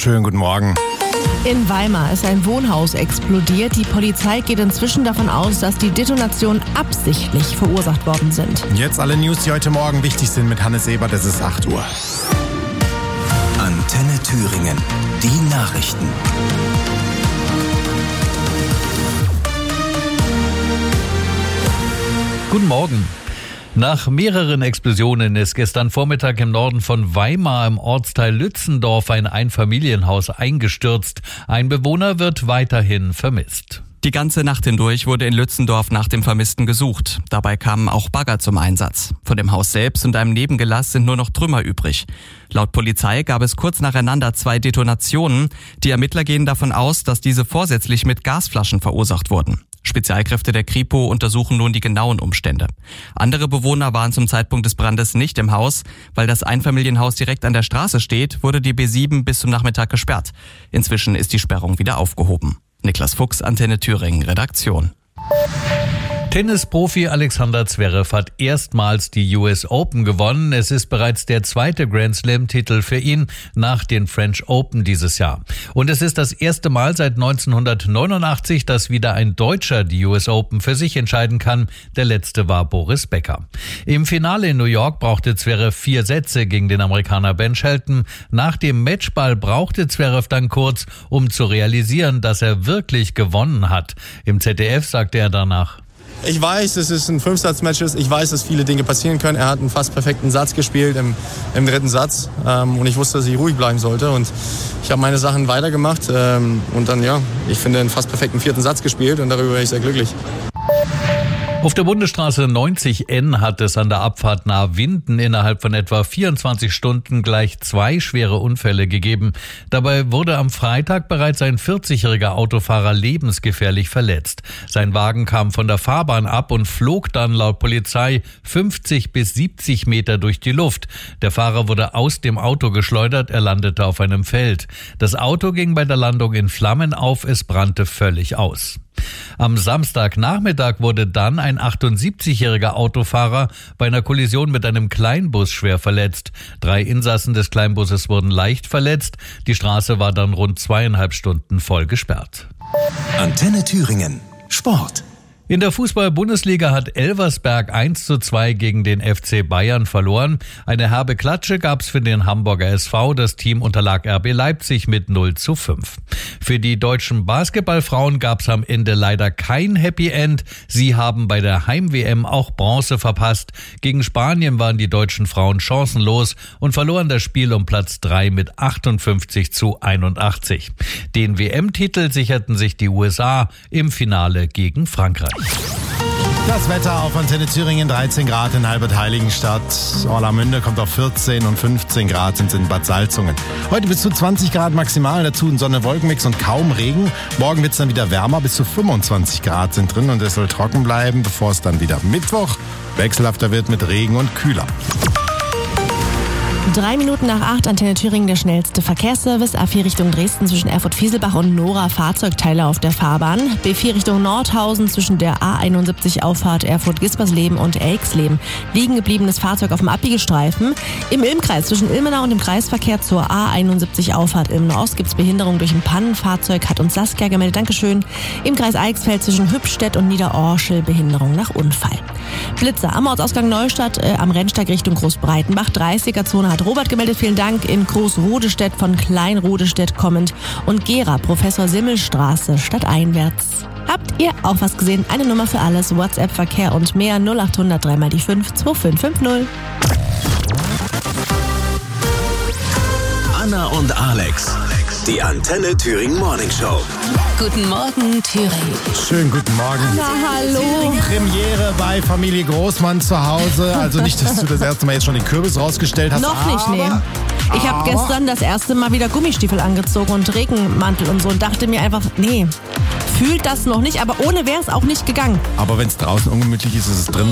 Schönen guten Morgen. In Weimar ist ein Wohnhaus explodiert. Die Polizei geht inzwischen davon aus, dass die Detonationen absichtlich verursacht worden sind. Jetzt alle News, die heute Morgen wichtig sind mit Hannes Ebert. Es ist 8 Uhr. Antenne Thüringen. Die Nachrichten. Guten Morgen. Nach mehreren Explosionen ist gestern Vormittag im Norden von Weimar im Ortsteil Lützendorf ein Einfamilienhaus eingestürzt. Ein Bewohner wird weiterhin vermisst. Die ganze Nacht hindurch wurde in Lützendorf nach dem Vermissten gesucht. Dabei kamen auch Bagger zum Einsatz. Von dem Haus selbst und einem Nebengelass sind nur noch Trümmer übrig. Laut Polizei gab es kurz nacheinander 2 Detonationen. Die Ermittler gehen davon aus, dass diese vorsätzlich mit Gasflaschen verursacht wurden. Spezialkräfte der Kripo untersuchen nun die genauen Umstände. Andere Bewohner waren zum Zeitpunkt des Brandes nicht im Haus. Weil das Einfamilienhaus direkt an der Straße steht, wurde die B7 bis zum Nachmittag gesperrt. Inzwischen ist die Sperrung wieder aufgehoben. Niklas Fuchs, Antenne Thüringen, Redaktion. Tennisprofi Alexander Zverev hat erstmals die US Open gewonnen. Es ist bereits der zweite Grand Slam-Titel für ihn nach den French Open dieses Jahr. Und es ist das erste Mal seit 1989, dass wieder ein Deutscher die US Open für sich entscheiden kann. Der letzte war Boris Becker. Im Finale in New York brauchte Zverev 4 Sätze gegen den Amerikaner Ben Shelton. Nach dem Matchball brauchte Zverev dann kurz, um zu realisieren, dass er wirklich gewonnen hat. Im ZDF sagte er danach: Ich weiß, dass es ein 5-Satz-Match ist. Ich weiß, dass viele Dinge passieren können. Er hat einen fast perfekten Satz gespielt im dritten Satz. Und ich wusste, dass ich ruhig bleiben sollte. Und ich habe meine Sachen weitergemacht. Und dann, ich finde, einen fast perfekten 4. Satz gespielt. Und darüber bin ich sehr glücklich. Auf der Bundesstraße 90N hat es an der Abfahrt nahe Winden innerhalb von etwa 24 Stunden gleich 2 schwere Unfälle gegeben. Dabei wurde am Freitag bereits ein 40-jähriger Autofahrer lebensgefährlich verletzt. Sein Wagen kam von der Fahrbahn ab und flog dann laut Polizei 50 bis 70 Meter durch die Luft. Der Fahrer wurde aus dem Auto geschleudert, er landete auf einem Feld. Das Auto ging bei der Landung in Flammen auf, es brannte völlig aus. Am Samstagnachmittag wurde dann ein 78-jähriger Autofahrer bei einer Kollision mit einem Kleinbus schwer verletzt. 3 Insassen des Kleinbusses wurden leicht verletzt. Die Straße war dann rund 2,5 Stunden voll gesperrt. Antenne Thüringen. Sport. In der Fußball-Bundesliga hat Elversberg 1:2 gegen den FC Bayern verloren. Eine herbe Klatsche gab's für den Hamburger SV. Das Team unterlag RB Leipzig mit 0:5. Für die deutschen Basketballfrauen gab's am Ende leider kein Happy End. Sie haben bei der Heim-WM auch Bronze verpasst. Gegen Spanien waren die deutschen Frauen chancenlos und verloren das Spiel um Platz 3 mit 58:81. Den WM-Titel sicherten sich die USA im Finale gegen Frankreich. Das Wetter auf Antenne Thüringen, 13 Grad in Albert-Heiligenstadt. Orlamünde kommt auf 14 und 15 Grad sind in Bad Salzungen. Heute bis zu 20 Grad maximal, dazu ein Sonne-Wolkenmix und kaum Regen. Morgen wird es dann wieder wärmer, bis zu 25 Grad sind drin und es soll trocken bleiben, bevor es dann wieder Mittwoch wechselhafter wird mit Regen und kühler. 3 Minuten nach 8, Antenne Thüringen, der schnellste Verkehrsservice. A4 Richtung Dresden zwischen Erfurt-Fieselbach und Nora, Fahrzeugteile auf der Fahrbahn. B4 Richtung Nordhausen zwischen der A71 Auffahrt Erfurt-Gispersleben und Elxleben. Liegen gebliebenes Fahrzeug auf dem Abbiegestreifen. Im Ilmkreis zwischen Ilmenau und dem Kreisverkehr zur A71 Auffahrt Ilmenau-Ost gibt es Behinderung durch ein Pannenfahrzeug, hat uns Saskia gemeldet. Dankeschön. Im Kreis Eichsfeld zwischen Hübstedt und Niederorschel Behinderung nach Unfall. Blitzer am Ortsausgang Neustadt am Rennsteig Richtung Großbreitenbach. 30er-Zone hat Robert gemeldet, vielen Dank. In Großrodestedt von Kleinrodestedt kommend und Gera, Professor Simmelstraße stadteinwärts. Habt ihr auch was gesehen? Eine Nummer für alles, WhatsApp, Verkehr und mehr 0800 3 mal die 5 2550. Anna und Alex. Die Antenne Thüringen Morning Show. Guten Morgen, Thüringen. Schönen guten Morgen. Na, hallo. Premiere bei Familie Großmann zu Hause. Also nicht, dass du das erste Mal jetzt schon den Kürbis rausgestellt hast. Noch nicht, nee. Ich habe gestern das erste Mal wieder Gummistiefel angezogen und Regenmantel und so und dachte mir einfach, nee, fühlt das noch nicht, aber ohne wäre es auch nicht gegangen. Aber wenn es draußen ungemütlich ist, ist es drin